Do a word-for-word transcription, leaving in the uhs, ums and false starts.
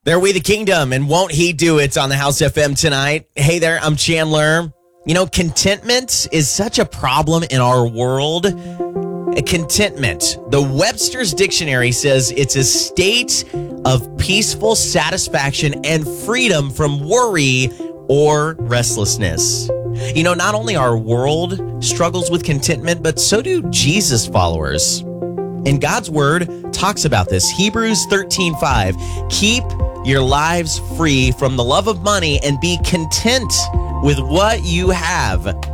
They're We the Kingdom, and won't he do it on the House F M tonight? Hey there, I'm Chandler. You know, contentment is such a problem in our world. Contentment. The Webster's Dictionary says it's a state of peaceful satisfaction and freedom from worry or restlessness. You know, not only our world struggles with contentment, but so do Jesus followers. And God's word talks about this. Hebrews thirteen five. Keep your lives free from the love of money and be content with what you have.